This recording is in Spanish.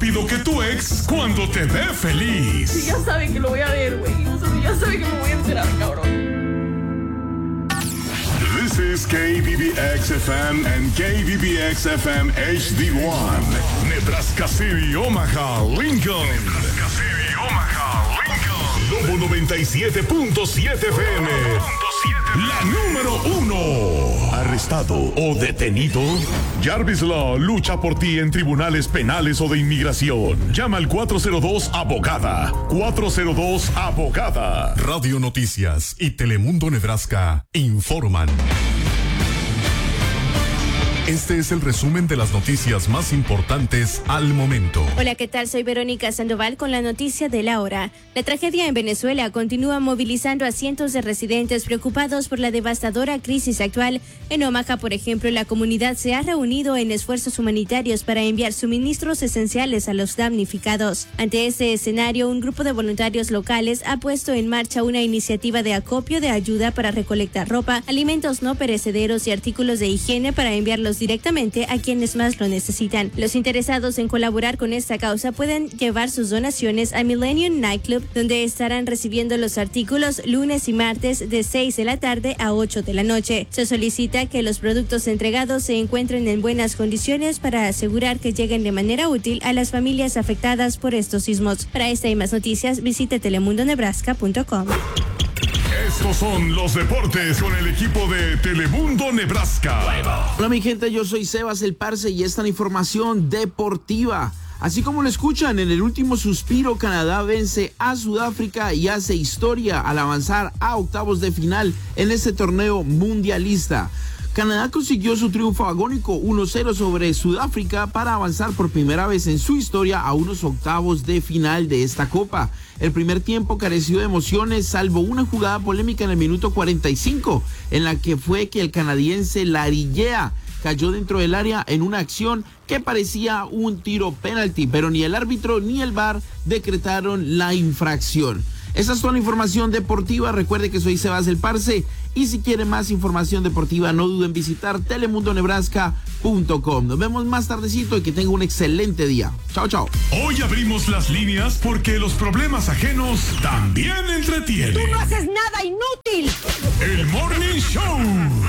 Pido que tu ex cuando te ve feliz. Sí, ya saben que lo voy a ver, güey. Ya saben que me voy a enterar, cabrón. This is KBBX-FM and KBBX-FM HD1. Nebraska City, Omaha, Lincoln. Nebraska City, Omaha, Lincoln. Lobo 97.7 FM. La número 1. Arrestado o detenido. Jarvis Law lucha por ti en tribunales penales o de inmigración. Llama al 402-ABOGADA. 402-ABOGADA. Radio Noticias y Telemundo Nebraska informan. Este es el resumen de las noticias más importantes al momento. Hola, ¿qué tal? Soy Verónica Sandoval con la noticia de la hora. La tragedia en Venezuela continúa movilizando a cientos de residentes preocupados por la devastadora crisis actual. En Omaha, por ejemplo, la comunidad se ha reunido en esfuerzos humanitarios para enviar suministros esenciales a los damnificados. Ante este escenario, un grupo de voluntarios locales ha puesto en marcha una iniciativa de acopio de ayuda para recolectar ropa, alimentos no perecederos y artículos de higiene para enviarlos directamente a quienes más lo necesitan. Los interesados en colaborar con esta causa pueden llevar sus donaciones a Millennium Nightclub, donde estarán recibiendo los artículos lunes y martes de 6 de la tarde a 8 de la noche. Se solicita que los productos entregados se encuentren en buenas condiciones para asegurar que lleguen de manera útil a las familias afectadas por estos sismos. Para esta y más noticias, visite telemundonebraska.com. Estos son los deportes con el equipo de Telemundo Nebraska. Hola mi gente, yo soy Sebas el Parce y esta es la información deportiva. Así como lo escuchan, en el último suspiro, Canadá vence a Sudáfrica y hace historia al avanzar a octavos de final en este torneo mundialista. Canadá consiguió su triunfo agónico 1-0 sobre Sudáfrica para avanzar por primera vez en su historia a unos octavos de final de esta copa. El primer tiempo careció de emociones, salvo una jugada polémica en el minuto 45, en la que fue que el canadiense Larillea cayó dentro del área en una acción que parecía un tiro penalti, pero ni el árbitro ni el VAR decretaron la infracción. Esa es toda la información deportiva. Recuerde que soy Sebas el Parce y si quiere más información deportiva no duden en visitar telemundonebraska.com. Nos vemos más tardecito y que tenga un excelente día. Chao, chao. Hoy abrimos las líneas porque los problemas ajenos también entretienen. ¡Tú no haces nada, inútil! El Morning Show.